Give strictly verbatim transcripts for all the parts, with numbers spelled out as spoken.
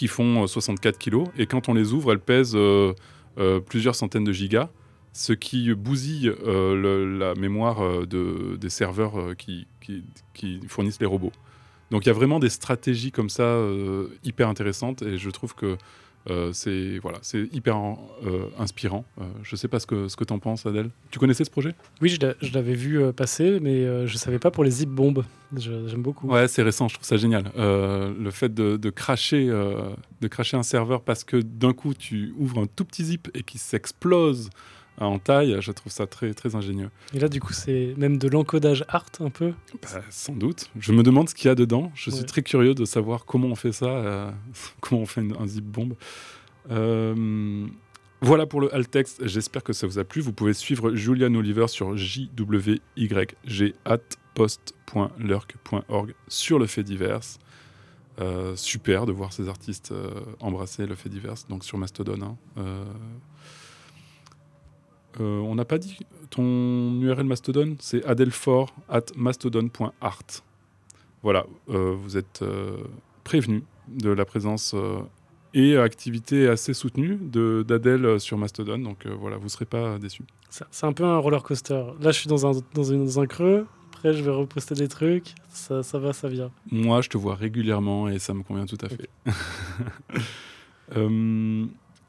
qui font soixante-quatre kilos. Et quand on les ouvre, elles pèsent euh, euh, plusieurs centaines de gigas, ce qui bousille euh, le, la mémoire euh, de, des serveurs euh, qui, qui, qui fournissent les robots. Donc il y a vraiment des stratégies comme ça euh, hyper intéressantes et je trouve que euh, c'est, voilà, c'est hyper euh, inspirant. Euh, je ne sais pas ce que, ce que tu en penses, Adèle. Tu connaissais ce projet ? Oui, je, l'a, je l'avais vu euh, passer, mais euh, je ne savais pas pour les zip bombes. Je, j'aime beaucoup. Ouais, c'est récent, je trouve ça génial. Euh, le fait de, de, cracher, euh, de cracher un serveur parce que d'un coup tu ouvres un tout petit zip et qu'il s'explose en taille, je trouve ça très, très ingénieux. Et là, du coup, c'est même de l'encodage art un peu. Bah, sans doute. Je me demande ce qu'il y a dedans. Je suis ouais. très curieux de savoir comment on fait ça, euh, comment on fait une, un zip bomb. Euh, voilà pour le alt text. J'espère que ça vous a plu. Vous pouvez suivre Julian Oliver sur j w y g arobase post point lurk point org sur le fait divers. Euh, super de voir ces artistes euh, embrasser le fait divers, donc sur Mastodon. Hein. Euh, Euh, on n'a pas dit ton U R L Mastodon, c'est adelfort at mastodon point art. Voilà, euh, vous êtes euh, prévenus de la présence euh, et activité assez soutenue de, d'Adèle sur Mastodon, donc euh, voilà, vous ne serez pas déçus. C'est, c'est un peu un roller coaster. Là, je suis dans un, dans une, dans un creux, après, je vais reposter des trucs, ça, ça va, ça vient. Moi, je te vois régulièrement et ça me convient tout à fait. euh,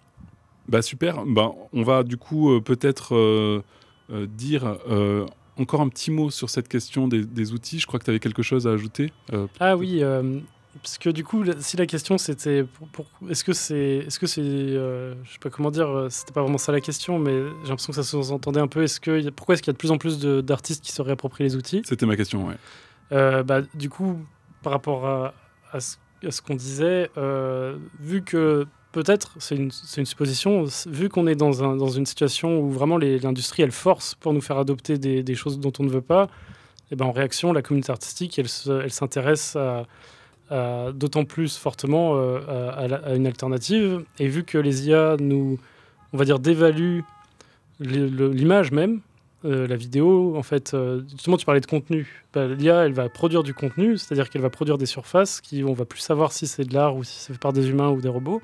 Bah super, bah, on va du coup euh, peut-être euh, euh, dire euh, encore un petit mot sur cette question des, des outils. Je crois que tu avais quelque chose à ajouter. Euh, ah oui, euh, parce que du coup, si la question c'était pour, pour, est-ce que c'est, est-ce que c'est, euh, je sais pas comment dire, c'était pas vraiment ça la question, mais j'ai l'impression que ça s'entendait un peu. Est-ce que, pourquoi est-ce qu'il y a de plus en plus de, d'artistes qui se réapproprient les outils ? C'était ma question, ouais. Euh, bah, du coup, par rapport à, à, ce, à ce qu'on disait, euh, vu que peut-être, c'est une, c'est une supposition, vu qu'on est dans, un, dans une situation où vraiment les, l'industrie, elle force pour nous faire adopter des, des choses dont on ne veut pas, et ben en réaction, la communauté artistique, elle, se, elle s'intéresse à, à, d'autant plus fortement euh, à, à, à une alternative. Et vu que les I A nous, on va dire, dévaluent le, le, l'image même, Euh, la vidéo, en fait, euh, justement, tu parlais de contenu. Bah, L'I A, elle va produire du contenu, c'est-à-dire qu'elle va produire des surfaces qui, on va plus savoir si c'est de l'art ou si c'est fait par des humains ou des robots.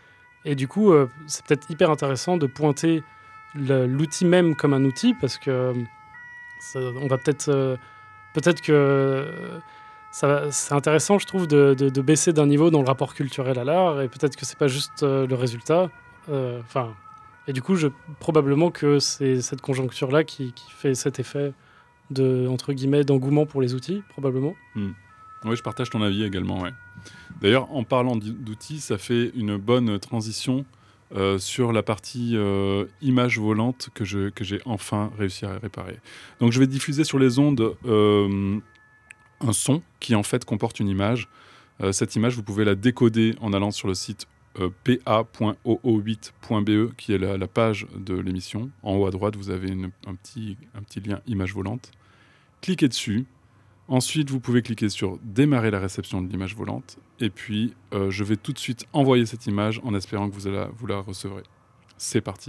Et du coup, euh, c'est peut-être hyper intéressant de pointer le, l'outil même comme un outil, parce que ça, on va peut-être, euh, peut-être que euh, ça, c'est intéressant, je trouve, de, de, de baisser d'un niveau dans le rapport culturel à l'art, et peut-être que c'est pas juste euh, le résultat. Enfin. Euh, Et du coup, je, probablement que c'est cette conjoncture-là qui, qui fait cet effet de, entre guillemets, d'engouement pour les outils, probablement. Mmh. Oui, je partage ton avis également, ouais. D'ailleurs, en parlant d'outils, ça fait une bonne transition euh, sur la partie euh, image volante que, je, que j'ai enfin réussi à réparer. Donc, je vais diffuser sur les ondes euh, un son qui, en fait, comporte une image. Euh, cette image, vous pouvez la décoder en allant sur le site Euh, p a point o o huit point b e qui est la, la page de l'émission. En haut à droite, vous avez une, un, petit, un petit lien image volante. Cliquez dessus. Ensuite, vous pouvez cliquer sur démarrer la réception de l'image volante. Et puis, euh, je vais tout de suite envoyer cette image en espérant que vous la, vous la recevrez. C'est parti.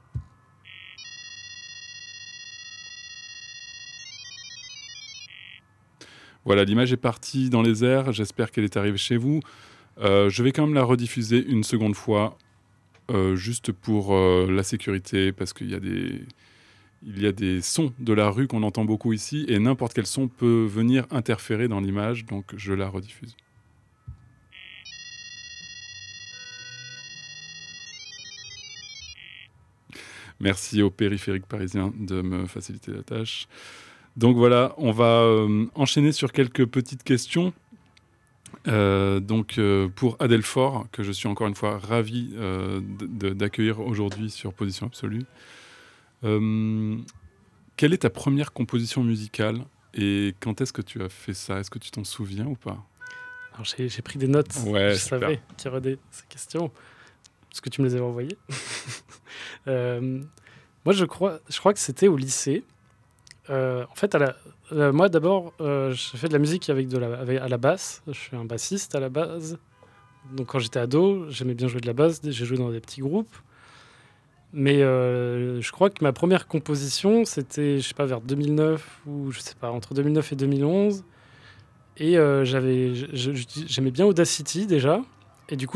Voilà, l'image est partie dans les airs. J'espère qu'elle est arrivée chez vous. Euh, je vais quand même la rediffuser une seconde fois, euh, juste pour euh, la sécurité, parce qu'il y a des, il y a des sons de la rue qu'on entend beaucoup ici, et n'importe quel son peut venir interférer dans l'image, donc je la rediffuse. Merci au périphérique parisien de me faciliter la tâche. Donc voilà, on va euh, enchaîner sur quelques petites questions. Euh, donc euh, pour Adelfort, que je suis encore une fois ravi euh, de, d'accueillir aujourd'hui sur Position Absolue. Euh, quelle est ta première composition musicale et quand est-ce que tu as fait ça ? Est-ce que tu t'en souviens ou pas ? Alors j'ai, j'ai pris des notes, ouais, je super. savais qu'il y aurait des, ces questions, parce que tu me les avais envoyées. euh, moi je crois, je crois que c'était au lycée. Euh, en fait, à la, euh, moi d'abord, euh, je fais de la musique avec de la, avec, à la basse. Je suis un bassiste à la base. Donc quand j'étais ado, j'aimais bien jouer de la basse. J'ai joué dans des petits groupes. Mais euh, je crois que ma première composition, c'était, je sais pas, vers deux mille neuf ou je sais pas, entre deux mille neuf et deux mille onze. Et euh, j'avais, j'aimais bien Audacity déjà. Et du coup,